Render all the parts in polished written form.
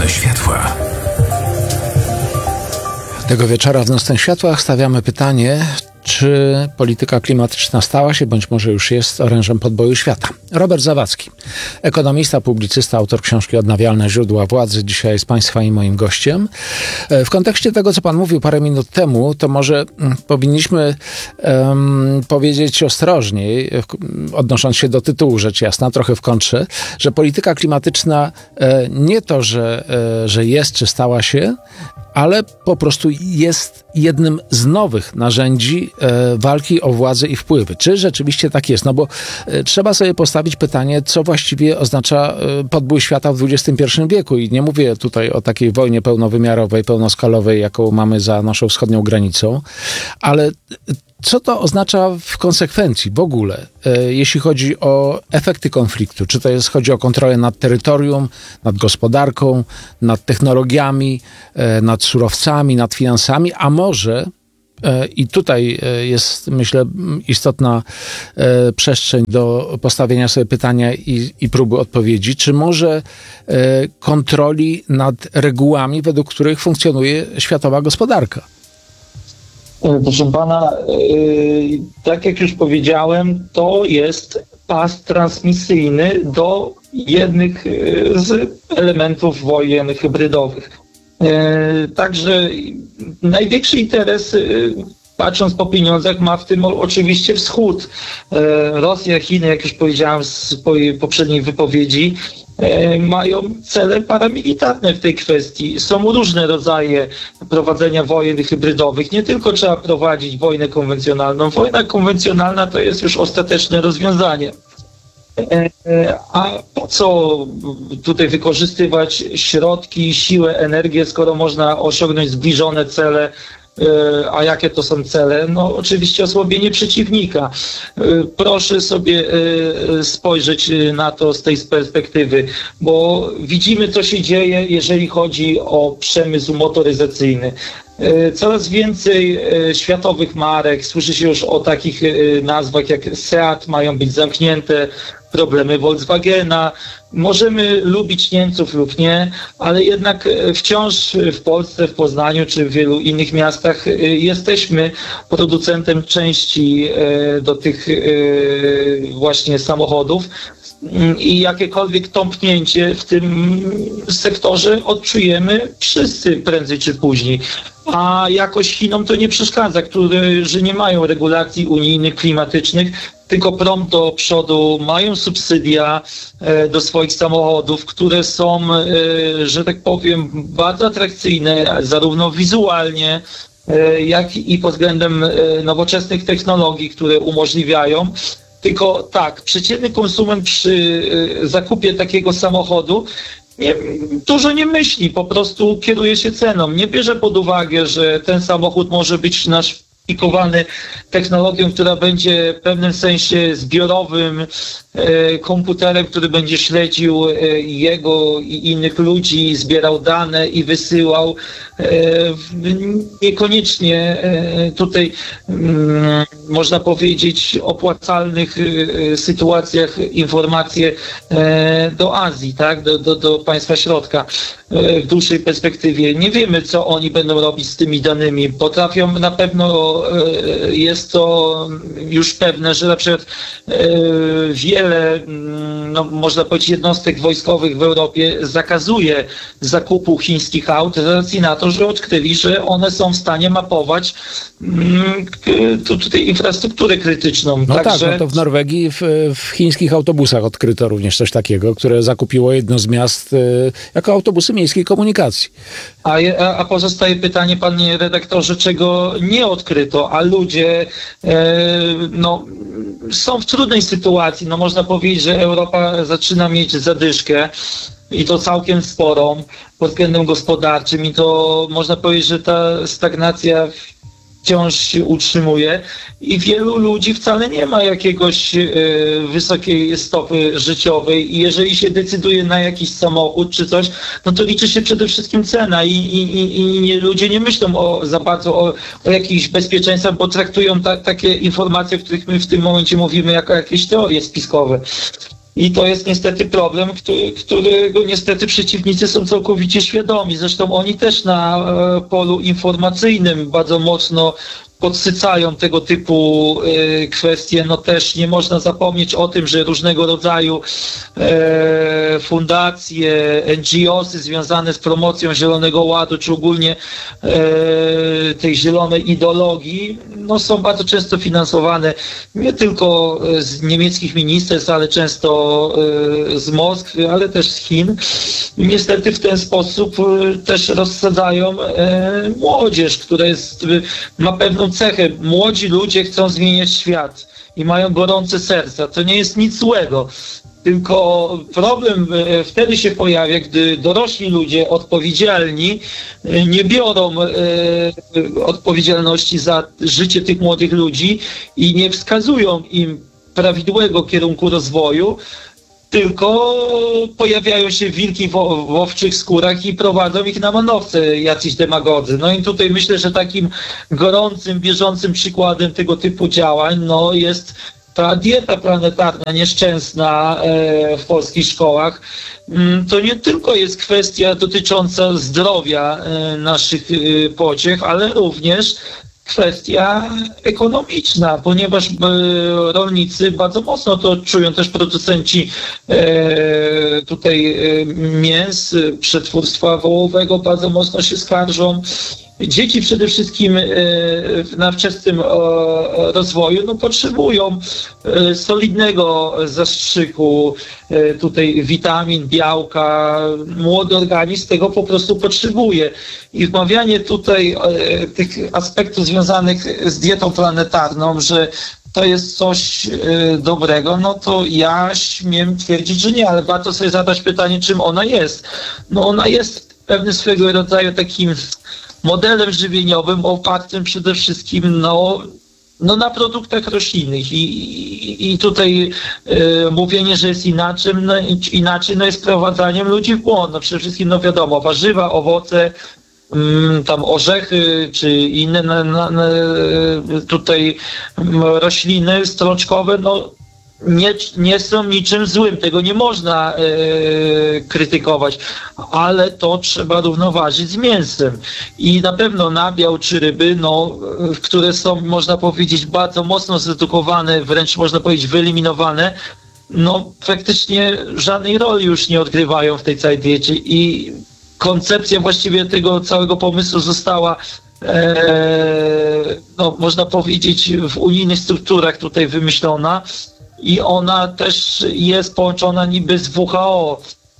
Nocne światła. Tego wieczora w Nocnych Światłach stawiamy pytanie, czy polityka klimatyczna stała się, bądź może już jest orężem podboju świata. Robert Zawadzki, ekonomista, publicysta, autor książki Odnawialne źródła władzy, dzisiaj jest Państwa i moim gościem. W kontekście tego, co Pan mówił parę minut temu, to może powinniśmy powiedzieć ostrożniej, odnosząc się do tytułu, rzecz jasna, trochę w kontrze, że polityka klimatyczna nie to, że jest, czy stała się, ale po prostu jest jednym z nowych narzędzi walki o władzę i wpływy. Czy rzeczywiście tak jest? No bo trzeba sobie postawić pytanie, co właściwie oznacza podbój świata w XXI wieku. I nie mówię tutaj o takiej wojnie pełnowymiarowej, pełnoskalowej, jaką mamy za naszą wschodnią granicą, ale co to oznacza w konsekwencji w ogóle, jeśli chodzi o efekty konfliktu? Czy to chodzi o kontrolę nad terytorium, nad gospodarką, nad technologiami, nad surowcami, nad finansami, a może, i tutaj jest, myślę, istotna przestrzeń do postawienia sobie pytania i próby odpowiedzi, czy może kontroli nad regułami, według których funkcjonuje światowa gospodarka? Proszę pana, tak jak już powiedziałem, to jest pas transmisyjny do jednych z elementów wojen hybrydowych. Także największy interes, patrząc po pieniądzach, ma w tym oczywiście Wschód. Rosja, Chiny, jak już powiedziałem w swojej poprzedniej wypowiedzi, mają cele paramilitarne w tej kwestii. Są różne rodzaje prowadzenia wojen hybrydowych. Nie tylko trzeba prowadzić wojnę konwencjonalną. Wojna konwencjonalna to jest już ostateczne rozwiązanie. A po co tutaj wykorzystywać środki, siłę, energię, skoro można osiągnąć zbliżone cele? A jakie to są cele? No oczywiście osłabienie przeciwnika. Proszę sobie spojrzeć na to z tej perspektywy, bo widzimy, co się dzieje, jeżeli chodzi o przemysł motoryzacyjny. Coraz więcej światowych marek, słyszy się już o takich nazwach jak Seat, mają być zamknięte, problemy Volkswagena. Możemy lubić Niemców lub nie, ale jednak wciąż w Polsce, w Poznaniu czy w wielu innych miastach jesteśmy producentem części do tych właśnie samochodów. I jakiekolwiek tąpnięcie w tym sektorze odczujemy wszyscy prędzej czy później. A jakoś Chinom to nie przeszkadza, że nie mają regulacji unijnych, klimatycznych, tylko prompt do przodu, mają subsydia do swoich samochodów, które są, że tak powiem, bardzo atrakcyjne, zarówno wizualnie, jak i pod względem nowoczesnych technologii, które umożliwiają. Tylko tak, przeciętny konsument przy zakupie takiego samochodu dużo nie myśli, po prostu kieruje się ceną. Nie bierze pod uwagę, że ten samochód może być naszpikowany technologią, która będzie w pewnym sensie zbiorowym komputerem, który będzie śledził jego i innych ludzi, zbierał dane i wysyłał. Niekoniecznie tutaj można powiedzieć opłacalnych sytuacjach informacje do Azji, tak? Do państwa środka w dłuższej perspektywie. Nie wiemy, co oni będą robić z tymi danymi. Potrafią, na pewno jest to już pewne, że na przykład wiele, można powiedzieć, jednostek wojskowych w Europie zakazuje zakupu chińskich aut z racji na to, że odkryli, że one są w stanie mapować tutaj infrastrukturę krytyczną. No także... tak, no to w Norwegii w chińskich autobusach odkryto również coś takiego, które zakupiło jedno z miast jako autobusy miejskiej komunikacji. A pozostaje pytanie, panie redaktorze, czego nie odkryto, a ludzie są w trudnej sytuacji. No można powiedzieć, że Europa zaczyna mieć zadyszkę i to całkiem sporą pod względem gospodarczym i to można powiedzieć, że ta stagnacja wciąż się utrzymuje i wielu ludzi wcale nie ma jakiegoś wysokiej stopy życiowej i jeżeli się decyduje na jakiś samochód czy coś, no to liczy się przede wszystkim cena i ludzie nie myślą za bardzo o jakichś bezpieczeństwach, bo traktują takie informacje, o których my w tym momencie mówimy, jako jakieś teorie spiskowe. I to jest niestety problem, którego niestety przeciwnicy są całkowicie świadomi. Zresztą oni też na polu informacyjnym bardzo mocno podsycają tego typu kwestie. No też nie można zapomnieć o tym, że różnego rodzaju fundacje, NGOsy związane z promocją Zielonego Ładu, czy ogólnie tej zielonej ideologii, no są bardzo często finansowane nie tylko z niemieckich ministerstw, ale często z Moskwy, ale też z Chin. I niestety w ten sposób też rozsadzają młodzież, która ma pewną cechę. Młodzi ludzie chcą zmieniać świat i mają gorące serca. To nie jest nic złego. Tylko problem wtedy się pojawia, gdy dorośli ludzie odpowiedzialni nie biorą odpowiedzialności za życie tych młodych ludzi i nie wskazują im prawidłowego kierunku rozwoju, tylko pojawiają się wilki w owczych skórach i prowadzą ich na manowce jacyś demagodzy. No i tutaj myślę, że takim gorącym, bieżącym przykładem tego typu działań no jest ta dieta planetarna nieszczęsna w polskich szkołach. To nie tylko jest kwestia dotycząca zdrowia naszych pociech, ale również kwestia ekonomiczna, ponieważ rolnicy bardzo mocno to czują, też producenci tutaj mięs, przetwórstwa wołowego bardzo mocno się skarżą. Dzieci przede wszystkim na wczesnym rozwoju no, potrzebują solidnego zastrzyku tutaj witamin, białka. Młody organizm tego po prostu potrzebuje. I wmawianie tutaj tych aspektów związanych z dietą planetarną, że to jest coś dobrego, no to ja śmiem twierdzić, że nie, ale warto sobie zadać pytanie, czym ona jest. No ona jest pewnym swego rodzaju takim modelem żywieniowym opartym przede wszystkim na produktach roślinnych i tutaj mówienie, że jest inaczej jest wprowadzaniem ludzi w błąd. No przede wszystkim no wiadomo, warzywa, owoce, tam orzechy czy inne tutaj rośliny strączkowe, no nie są niczym złym, tego nie można krytykować, ale to trzeba równoważyć z mięsem. I na pewno nabiał czy ryby, które są, można powiedzieć, bardzo mocno zredukowane, wręcz można powiedzieć wyeliminowane, praktycznie żadnej roli już nie odgrywają w tej całej diecie i koncepcja właściwie tego całego pomysłu została można powiedzieć w unijnych strukturach tutaj wymyślona. I ona też jest połączona niby z WHO,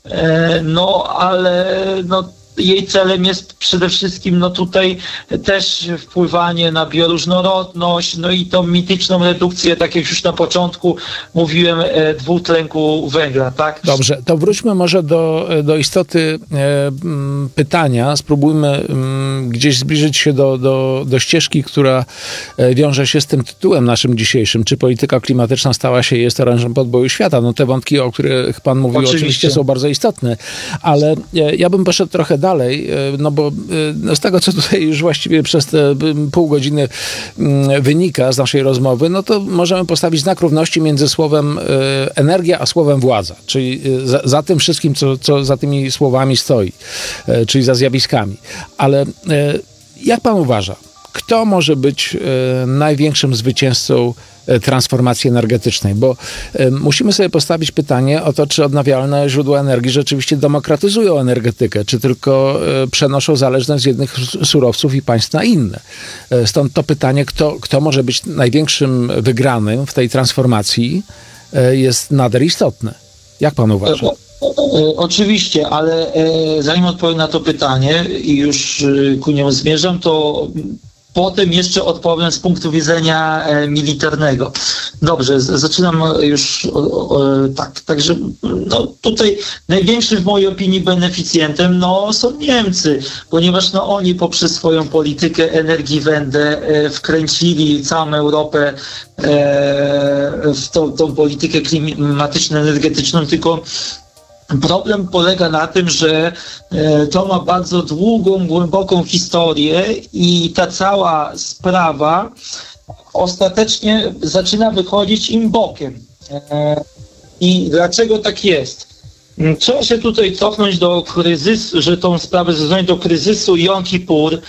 ale jej celem jest przede wszystkim tutaj też wpływanie na bioróżnorodność, i tą mityczną redukcję, tak jak już na początku mówiłem, dwutlenku węgla, tak? Dobrze, to wróćmy może do istoty pytania. Spróbujmy gdzieś zbliżyć się do ścieżki, która wiąże się z tym tytułem naszym dzisiejszym. Czy polityka klimatyczna stała się i jest orężem podboju świata? Te wątki, o których pan mówił, oczywiście są bardzo istotne, ale ja bym poszedł trochę dalej, bo z tego, co tutaj już właściwie przez te pół godziny wynika z naszej rozmowy, to możemy postawić znak równości między słowem energia, a słowem władza, czyli za tym wszystkim, co za tymi słowami stoi, czyli za zjawiskami. Ale jak pan uważa, kto może być największym zwycięzcą transformacji energetycznej? Bo musimy sobie postawić pytanie o to, czy odnawialne źródła energii rzeczywiście demokratyzują energetykę, czy tylko przenoszą zależność z jednych surowców i państw na inne. Stąd to pytanie, kto może być największym wygranym w tej transformacji, jest nader istotne. Jak pan uważa? Oczywiście, ale zanim odpowiem na to pytanie i już ku niemu zmierzam, to potem jeszcze odpowiem z punktu widzenia militarnego. Dobrze, zaczynam już tak. Także tutaj największym w mojej opinii beneficjentem są Niemcy, ponieważ oni poprzez swoją politykę Energiewende wkręcili całą Europę w tą politykę klimatyczno-energetyczną, tylko problem polega na tym, że to ma bardzo długą, głęboką historię i ta cała sprawa ostatecznie zaczyna wychodzić im bokiem. I dlaczego tak jest? Trzeba się tutaj cofnąć do kryzysu, że tą sprawę związać do kryzysu Jom Kippur,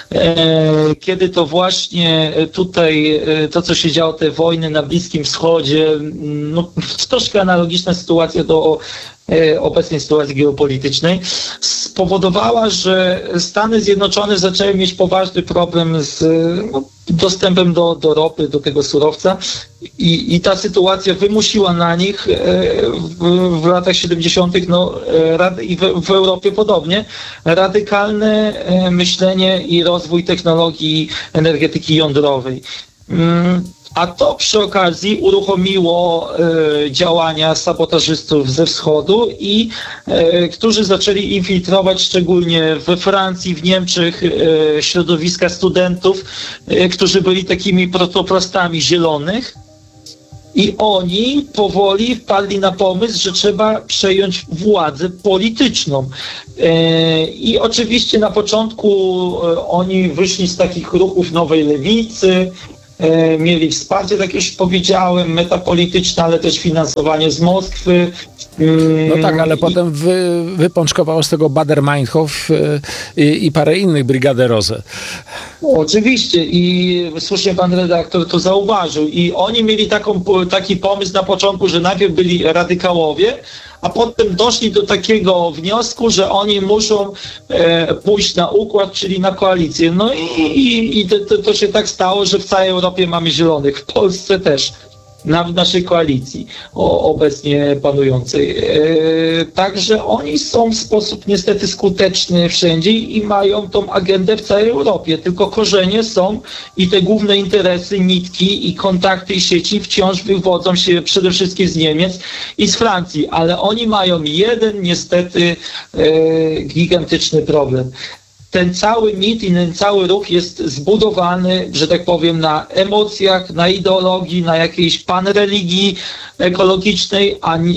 kiedy to właśnie tutaj to, co się działo, te wojny na Bliskim Wschodzie, no, troszkę analogiczna sytuacja do obecnej sytuacji geopolitycznej, spowodowała, że Stany Zjednoczone zaczęły mieć poważny problem z dostępem do ropy, do tego surowca i ta sytuacja wymusiła na nich w latach 70. I w Europie podobnie radykalne myślenie i rozwój technologii energetyki jądrowej. A to przy okazji uruchomiło działania sabotażystów ze wschodu którzy zaczęli infiltrować szczególnie we Francji, w Niemczech środowiska studentów, którzy byli takimi protoplastami zielonych. I oni powoli wpadli na pomysł, że trzeba przejąć władzę polityczną. I oczywiście na początku oni wyszli z takich ruchów Nowej Lewicy, mieli wsparcie, tak jak już powiedziałem, metapolityczne, ale też finansowanie z Moskwy. No tak, ale potem wypączkowało z tego Baader-Meinhof i parę innych Brigade Rose. Oczywiście i słusznie pan redaktor to zauważył. I oni mieli taki pomysł na początku, że najpierw byli radykałowie, a potem doszli do takiego wniosku, że oni muszą pójść na układ, czyli na koalicję. No i to się tak stało, że w całej Europie mamy zielonych, w Polsce też, w naszej koalicji obecnie panującej. Także oni są w sposób niestety skuteczny wszędzie i mają tą agendę w całej Europie, tylko korzenie są i te główne interesy, nitki i kontakty i sieci wciąż wywodzą się przede wszystkim z Niemiec i z Francji, ale oni mają jeden niestety gigantyczny problem. Ten cały mit i ten cały ruch jest zbudowany, że tak powiem, na emocjach, na ideologii, na jakiejś panreligii ekologicznej,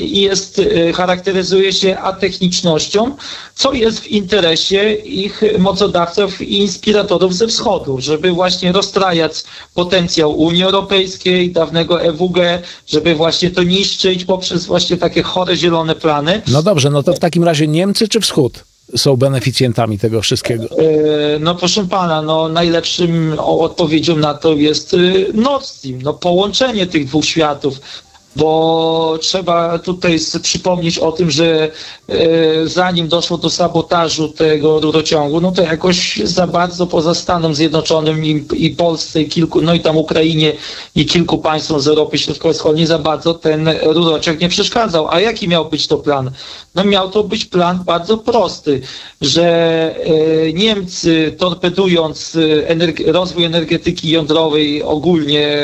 charakteryzuje się atechnicznością, co jest w interesie ich mocodawców i inspiratorów ze wschodu, żeby właśnie rozstrajać potencjał Unii Europejskiej, dawnego EWG, żeby właśnie to niszczyć poprzez właśnie takie chore zielone plany. No dobrze, no to w takim razie Niemcy czy Wschód są beneficjentami tego wszystkiego? No proszę pana, najlepszym odpowiedzią na to jest Nord Stream, połączenie tych dwóch światów. Bo trzeba tutaj przypomnieć o tym, że zanim doszło do sabotażu tego rurociągu, to jakoś za bardzo poza Stanom Zjednoczonym i Polsce i tam Ukrainie i kilku państwom z Europy Środkowo-Wschodniej za bardzo ten rurociąg nie przeszkadzał. A jaki miał być to plan? Miał to być plan bardzo prosty, że Niemcy torpedując rozwój energetyki jądrowej ogólnie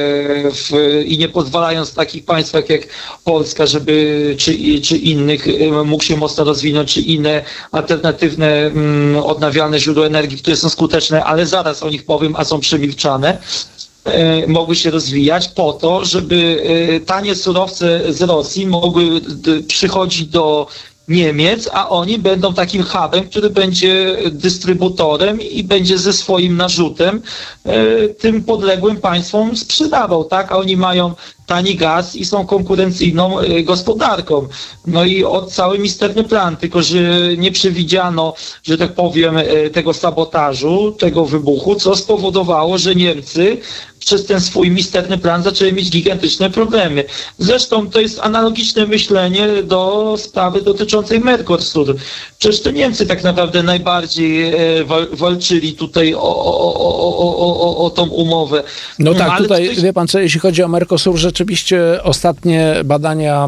i nie pozwalając takich państw jak Polska, żeby czy innych mógł się mocno rozwinąć, czy inne alternatywne odnawialne źródła energii, które są skuteczne, ale zaraz o nich powiem, a są przemilczane, mogły się rozwijać po to, żeby tanie surowce z Rosji mogły przychodzić do Niemiec, a oni będą takim hubem, który będzie dystrybutorem i będzie ze swoim narzutem tym podległym państwom sprzedawał, tak? A oni mają tani gaz i są konkurencyjną gospodarką. I cały misterny plan, tylko że nie przewidziano, że tak powiem, tego sabotażu, tego wybuchu, co spowodowało, że Niemcy przez ten swój misterny plan zaczęły mieć gigantyczne problemy. Zresztą to jest analogiczne myślenie do sprawy dotyczącej Mercosur. Przecież to Niemcy tak naprawdę najbardziej walczyli tutaj o tą umowę. No tak, ale tutaj wie pan co, jeśli chodzi o Mercosur, rzeczywiście ostatnie badania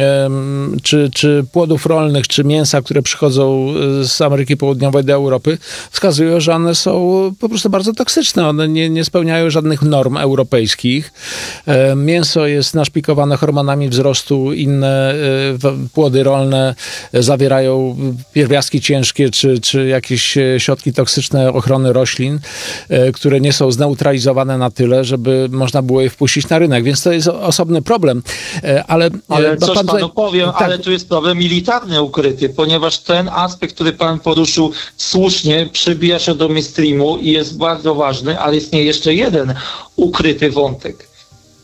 czy płodów rolnych, czy mięsa, które przychodzą z Ameryki Południowej do Europy, wskazują, że one są po prostu bardzo toksyczne. One nie spełniają żadnych norm europejskich. Mięso jest naszpikowane hormonami wzrostu, inne płody rolne zawierają pierwiastki ciężkie, czy jakieś środki toksyczne ochrony roślin, które nie są zneutralizowane na tyle, żeby można było je wpuścić na rynek. Więc to jest osobny problem. Ale coś panu powiem, tak. Ale tu jest problem militarny ukryty, ponieważ ten aspekt, który pan poruszył słusznie, przebija się do mainstreamu i jest bardzo ważny, ale istnieje jeszcze jeden ukryty wątek.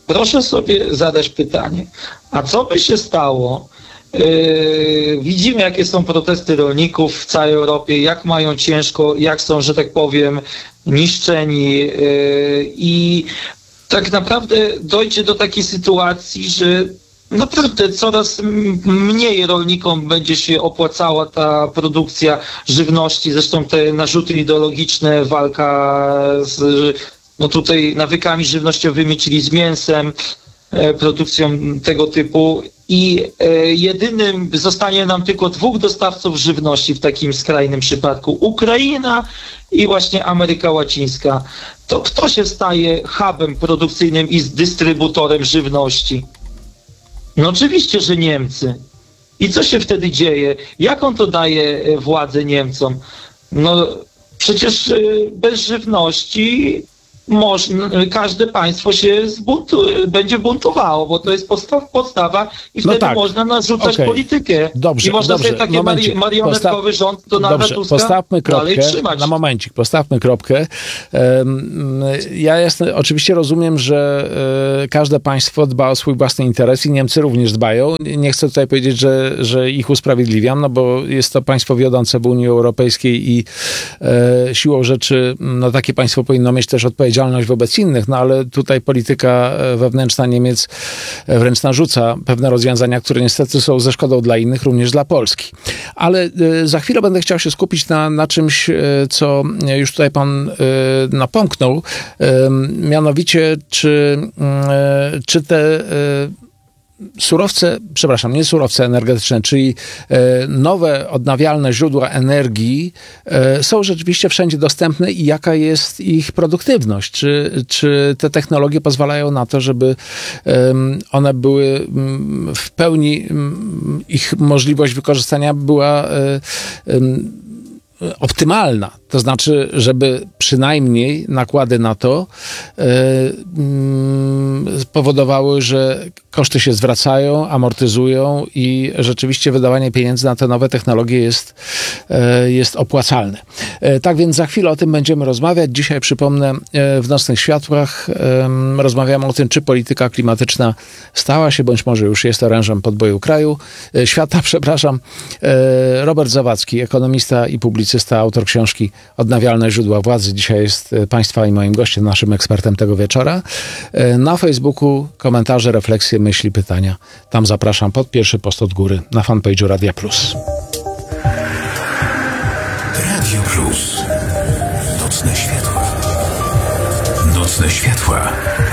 proszę sobie zadać pytanie, a co by się stało? Widzimy, jakie są protesty rolników w całej Europie, jak mają ciężko, jak są, że tak powiem, niszczeni i tak naprawdę dojdzie do takiej sytuacji, że naprawdę coraz mniej rolnikom będzie się opłacała ta produkcja żywności. Zresztą te narzuty ideologiczne, walka z tutaj nawykami żywnościowymi, czyli z mięsem, produkcją tego typu. I jedynym zostanie nam tylko 2 dostawców żywności w takim skrajnym przypadku. Ukraina i właśnie Ameryka Łacińska. To kto się staje hubem produkcyjnym i dystrybutorem żywności? No oczywiście, że Niemcy. I co się wtedy dzieje? Jaką to daje władzę Niemcom? No przecież bez żywności każde państwo się będzie buntowało, bo to jest podstawa i wtedy można narzucać politykę. Dobrze, i można sobie taki marionetkowy rząd Donalda Tuska postawmy dalej trzymać. Na momencik, postawmy kropkę. Ja oczywiście rozumiem, że każde państwo dba o swój własny interes i Niemcy również dbają. Nie chcę tutaj powiedzieć, że ich usprawiedliwiam, no bo jest to państwo wiodące w Unii Europejskiej i siłą rzeczy takie państwo powinno mieć też odpowiedzialność wobec innych, no ale tutaj polityka wewnętrzna Niemiec wręcz narzuca pewne rozwiązania, które niestety są ze szkodą dla innych, również dla Polski. Ale za chwilę będę chciał się skupić na czymś, co już tutaj pan napomknął, mianowicie czy te nie surowce energetyczne, czyli nowe odnawialne źródła energii są rzeczywiście wszędzie dostępne i jaka jest ich produktywność? Czy te technologie pozwalają na to, żeby one były w pełni, ich możliwość wykorzystania była optymalna, to znaczy, żeby przynajmniej nakłady na to powodowały, że koszty się zwracają, amortyzują i rzeczywiście wydawanie pieniędzy na te nowe technologie jest opłacalne. Tak więc za chwilę o tym będziemy rozmawiać. Dzisiaj, przypomnę, w Nocnych Światłach rozmawiamy o tym, czy polityka klimatyczna stała się, bądź może już jest orężem podboju świata. Robert Zawadzki, ekonomista i publicysta, autor książki Odnawialne źródła władzy. Dzisiaj jest państwa i moim gościem, naszym ekspertem tego wieczora. Na Facebooku komentarze, refleksje, myśli, pytania. Tam zapraszam pod pierwszy post od góry na fanpage'u Radia Plus. Radio Plus. Nocne światła. Nocne światła.